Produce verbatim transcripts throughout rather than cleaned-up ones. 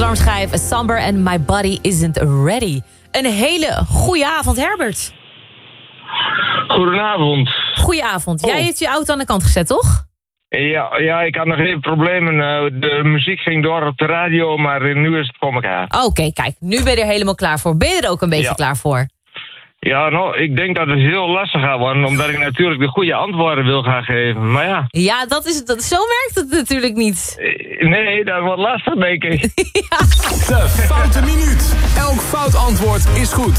Alarmschijf, Samber en My Body Isn't Ready. Een hele goede avond, Herbert. Goedenavond. Goedenavond. Oh. Jij hebt je auto aan de kant gezet, toch? Ja, ja, ik had nog even problemen. De muziek ging door op de radio, maar nu is het voor elkaar. Oké, okay, kijk, nu ben je er helemaal klaar voor. Ben je er ook een beetje ja. klaar voor? Ja, nou, ik denk dat het heel lastig gaat worden, omdat ik natuurlijk de goede antwoorden wil gaan geven. Maar ja. Ja, dat is, dat, zo werkt het natuurlijk niet. Nee, dat wordt lastig, denk ik. Ja. De foute minuut. Elk fout antwoord is goed.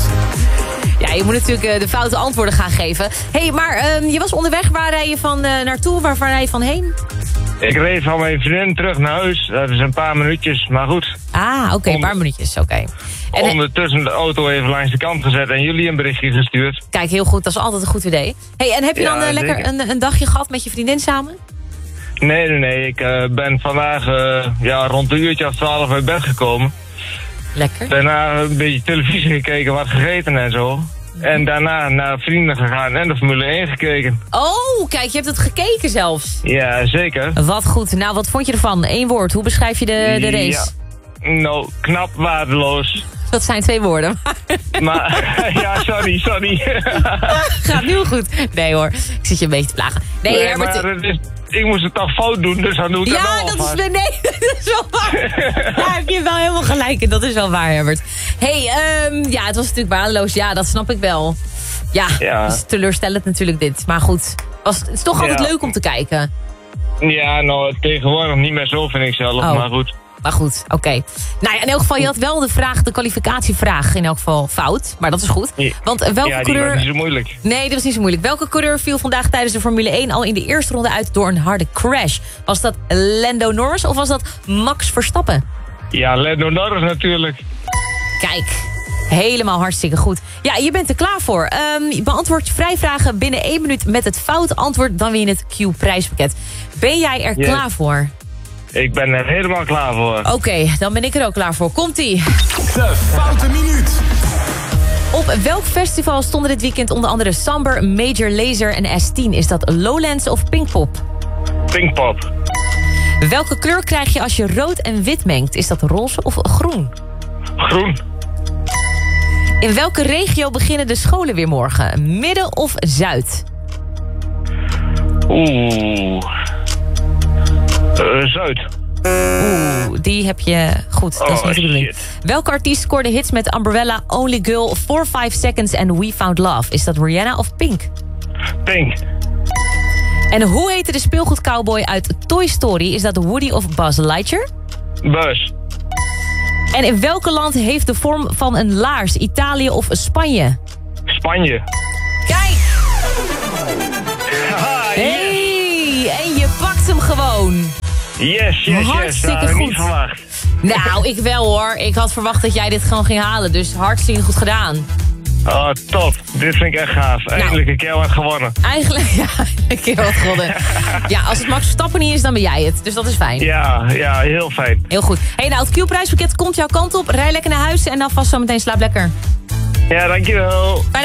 Ja, je moet natuurlijk uh, de foute antwoorden gaan geven. Hé, hey, maar uh, je was onderweg. Waar rij je van uh, naartoe? Waar, waar rij je van heen? Ik reed van mijn vriendin terug naar huis. Dat is een paar minuutjes, maar goed. Ah, oké, okay, een paar minuutjes, oké. Okay. En ondertussen de auto even langs de kant gezet en jullie een berichtje gestuurd. Kijk, heel goed, dat is altijd een goed idee. Hey, en heb je ja, dan uh, lekker een, een dagje gehad met je vriendin samen? Nee, nee, nee. Ik uh, ben vandaag uh, ja, rond een uurtje of twaalf uit bed gekomen. Lekker. Daarna een beetje televisie gekeken, wat gegeten en zo. En daarna naar vrienden gegaan en de Formule één gekeken. Oh, kijk, je hebt het gekeken zelfs. Ja, zeker. Wat goed. Nou, wat vond je ervan? Eén woord. Hoe beschrijf je de, de race? Ja. Nou, knap, waardeloos. Dat zijn twee woorden. Maar, ja, sorry, sorry. Gaat nu goed. Nee hoor, ik zit je een beetje te plagen. Nee, nee Herbert, maar het is, ik moest het toch fout doen, dus dan doe ik ja, het wel dat is, nee, dat is wel waar. Daar heb je wel helemaal gelijk in, dat is wel waar, Herbert. Hé, hey, um, ja, het was natuurlijk waardeloos. Ja, dat snap ik wel. Ja, ja. Het is teleurstellend natuurlijk dit. Maar goed, was, het is toch altijd ja. leuk om te kijken. Ja, nou, tegenwoordig niet meer zo, vind ik zelf, oh. maar goed. Maar goed, oké. Okay. Nou ja, in elk geval, je had wel de vraag, de kwalificatievraag in elk geval fout. Maar dat is goed. Want welke ja, die coureur... was niet zo moeilijk. Nee, dat was niet zo moeilijk. Welke coureur viel vandaag tijdens de Formule één al in de eerste ronde uit door een harde crash? Was dat Lando Norris of was dat Max Verstappen? Ja, Lando Norris natuurlijk. Kijk, helemaal hartstikke goed. Ja, je bent er klaar voor. Um, beantwoord je vrijvragen binnen één minuut met het foute antwoord. Dan win je het Q-prijspakket. Ben jij er yes. klaar voor? Ik ben er helemaal klaar voor. Oké, okay, dan ben ik er ook klaar voor. Komt-ie. De foute minuut. Op welk festival stonden dit weekend onder andere Samber, Major Lazer en S tien? Is dat Lowlands of Pinkpop? Pinkpop. Welke kleur krijg je als je rood en wit mengt? Is dat roze of groen? Groen. In welke regio beginnen de scholen weer morgen? Midden of Zuid? Oeh... Uh, Zuid. Oeh, die heb je goed. Dat is oh, niet de bedoeling. Shit. Welke artiest scoorde hits met Umbrella, Only Girl, four five seconds en We Found Love? Is dat Rihanna of Pink? Pink. En hoe heette de speelgoedcowboy uit Toy Story? Is dat Woody of Buzz Lightyear? Buzz. En in welk land heeft de vorm van een laars? Italië of Spanje? Spanje. Kijk! Haha, yes. Hey, en je pakt hem gewoon. Yes, yes, hartstikke yes. goed. Niet verwacht. Nou, ik wel hoor. Ik had verwacht dat jij dit gewoon ging halen. Dus hartstikke goed gedaan. Oh, top. Dit vind ik echt gaaf. Eindelijk nou, een keer wat gewonnen. Eigenlijk, ja, een keer wat gewonnen. Ja, als het Max Verstappen niet is, dan ben jij het. Dus dat is fijn. Ja, ja, heel fijn. Heel goed. Hey, nou, het Q-prijspakket komt jouw kant op. Rij lekker naar huis en dan vast zo meteen slaap lekker. Ja, dankjewel. Bye.